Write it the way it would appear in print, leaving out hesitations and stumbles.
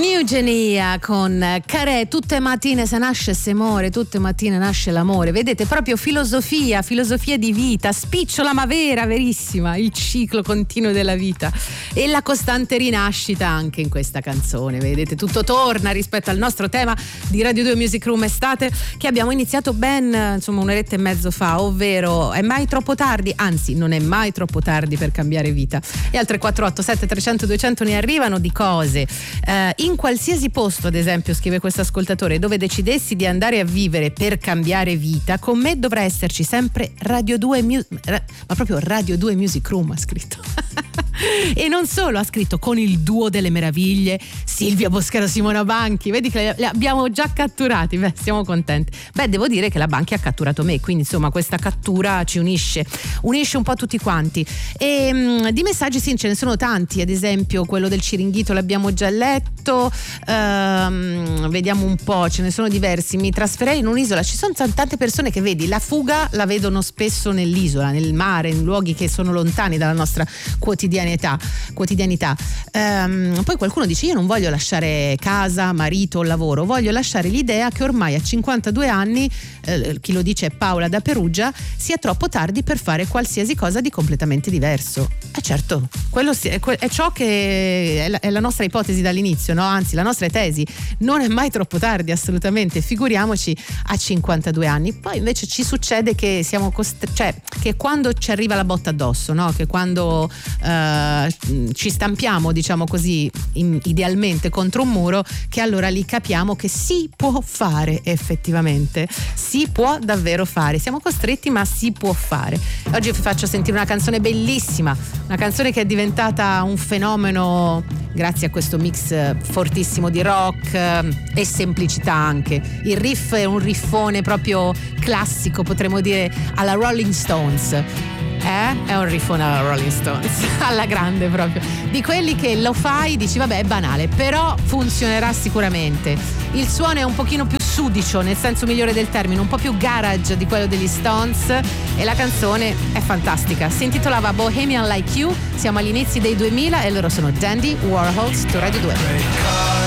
Eugenia con Carè, tutte mattine se nasce se muore, tutte mattine nasce l'amore. Vedete, proprio filosofia di vita, spicciola ma vera, verissima, il ciclo continuo della vita e la costante rinascita anche in questa canzone. Vedete, tutto torna rispetto al nostro tema di Radio 2 Music Room Estate, che abbiamo iniziato ben un'oretta e mezzo fa, ovvero è mai troppo tardi? Anzi, non è mai troppo tardi per cambiare vita. E al 3487 300 200 ne arrivano di cose. In qualsiasi posto, ad esempio, scrive questo ascoltatore, dove decidessi di andare a vivere per cambiare vita, con me dovrà esserci sempre Radio 2 ma proprio Radio 2 Music Room ha scritto. E non solo, ha scritto con il duo delle meraviglie Silvia Boschero, Simona Banchi. Vedi che le abbiamo già catturati. Beh, siamo contenti. Beh, devo dire che la Banchi ha catturato me, quindi insomma questa cattura ci unisce un po' tutti quanti. E di messaggi sì, ce ne sono tanti. Ad esempio quello del Ciringhito l'abbiamo già letto. Vediamo un po', ce ne sono diversi. Mi trasferirei in un'isola. Ci sono tante persone che, vedi, la fuga la vedono spesso nell'isola, nel mare, in luoghi che sono lontani dalla nostra quotidianità. Poi qualcuno dice: io non voglio lasciare casa, marito o lavoro, voglio lasciare l'idea che ormai a 52 anni, chi lo dice è Paola da Perugia, sia troppo tardi per fare qualsiasi cosa di completamente diverso. Certo, quello è ciò che è la nostra ipotesi dall'inizio, no? Anzi, la nostra tesi: non è mai troppo tardi, assolutamente, figuriamoci a 52 anni. Poi invece ci succede che siamo che quando ci arriva la botta addosso, no? Che quando ci stampiamo, diciamo così, idealmente contro un muro, che allora lì capiamo che si può fare, effettivamente si può davvero fare, siamo costretti ma si può fare. Oggi vi faccio sentire una canzone bellissima, una canzone che è diventata un fenomeno grazie a questo mix fortissimo di rock e semplicità anche. Il riff è un riffone proprio classico, potremmo dire alla Rolling Stones. È un riffone alla Rolling Stones, alla grande proprio, di quelli che lo fai, dici vabbè è banale, però funzionerà sicuramente. Il suono è un pochino più sudicio, nel senso migliore del termine, un po' più garage di quello degli Stones, e la canzone è fantastica. Si intitolava Bohemian Like You, siamo agli inizi dei 2000 e loro sono Dandy Warhols su Radio 2.